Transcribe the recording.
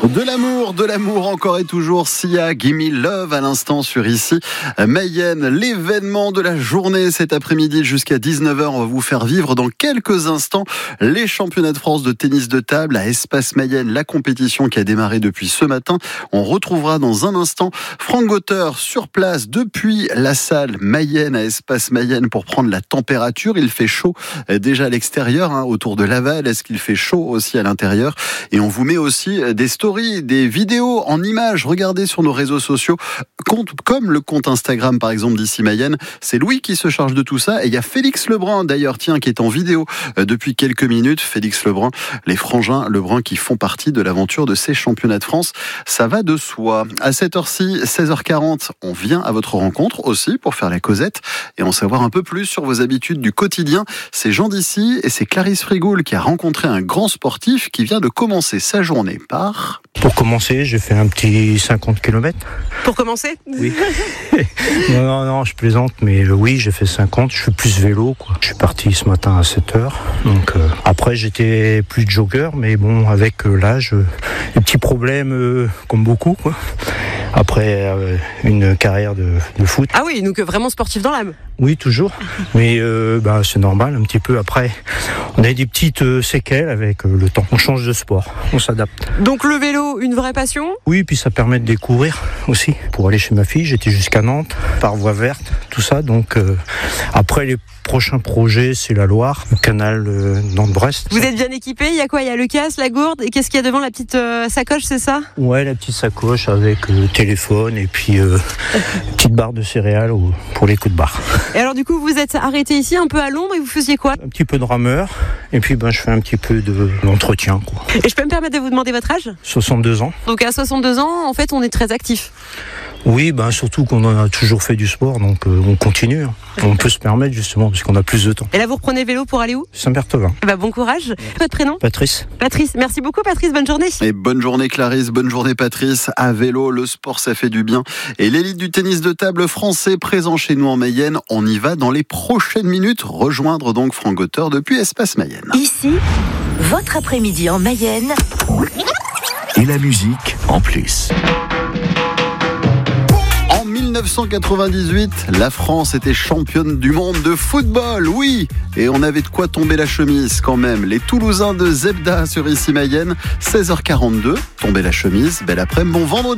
De l'amour encore et toujours. Sia, Gimme Love à l'instant sur ici Mayenne. L'événement de la journée cet après-midi jusqu'à 19h. On va vous faire vivre dans quelques instants les championnats de France de tennis de table à Espace Mayenne. La compétition qui a démarré depuis ce matin. On retrouvera dans un instant Franck Gauter sur place depuis la salle Mayenne à Espace Mayenne pour prendre la température. Il fait chaud déjà à l'extérieur, autour de Laval. Est-ce qu'il fait chaud aussi à l'intérieur? Et on vous met aussi des stories, des vidéos en images. Regardez sur nos réseaux sociaux, comme le compte Instagram par exemple d'ici Mayenne. C'est Louis qui se charge de tout ça. Et il y a Félix Lebrun d'ailleurs, qui est en vidéo depuis quelques minutes. Félix Lebrun, les frangins Lebrun qui font partie de l'aventure de ces championnats de France. Ça va de soi. À cette heure-ci, 16h40, on vient à votre rencontre aussi pour faire la causette et en savoir un peu plus sur vos habitudes du quotidien. C'est Jean d'ici et c'est Clarisse Frigoul qui a rencontré un grand sportif qui vient de commencer sa journée par... Pour commencer, j'ai fait un petit 50 km. Pour commencer ? Oui. Non, je plaisante, mais oui, j'ai fait 50. Je fais plus vélo, quoi. Je suis parti ce matin à 7h. Donc, après, j'étais plus jogger, mais bon, avec l'âge, des petits problèmes comme beaucoup, quoi. Après une carrière de foot. Ah oui, donc vraiment sportif dans l'âme. Oui, toujours. Mais c'est normal, un petit peu. Après, on a des petites séquelles avec le temps. On change de sport, on s'adapte. Donc le vélo, une vraie passion ? Oui, puis ça permet de découvrir aussi. Pour aller chez ma fille, j'étais jusqu'à Nantes, par voie verte, tout ça. Donc après, les prochains projets, c'est la Loire, le canal Nantes-Brest. Vous êtes bien équipé ? Il y a quoi ? Il y a le casque, la gourde, et qu'est-ce qu'il y a devant, la petite sacoche, c'est ça ? Ouais, la petite sacoche avec le téléphone et puis une petite barre de céréales pour les coups de barre. Et alors du coup, vous êtes arrêté ici, un peu à l'ombre, et vous faisiez quoi ? Un petit peu de rameur, et puis je fais un petit peu d'entretien, quoi. Et je peux me permettre de vous demander votre âge ? 62 ans. Donc à 62 ans, en fait, on est très actif. Oui, surtout qu'on en a toujours fait du sport, donc on continue. On peut se permettre justement, parce qu'on a plus de temps. Et là, vous reprenez vélo pour aller où ? Saint-Berthevin. Bon courage. Votre prénom ? Patrice. Patrice, merci beaucoup Patrice, bonne journée. Et bonne journée Clarisse, bonne journée Patrice. À vélo, le sport ça fait du bien. Et l'élite du tennis de table français présent chez nous en Mayenne, on y va dans les prochaines minutes. Rejoindre donc Franck Gauter depuis Espace Mayenne. Ici, votre après-midi en Mayenne. Et la musique en plus. En 1998, la France était championne du monde de football, oui. Et on avait de quoi tomber la chemise quand même. Les Toulousains de Zebda sur ici Mayenne, 16h42, tomber la chemise, belle après-midi, bon vendredi.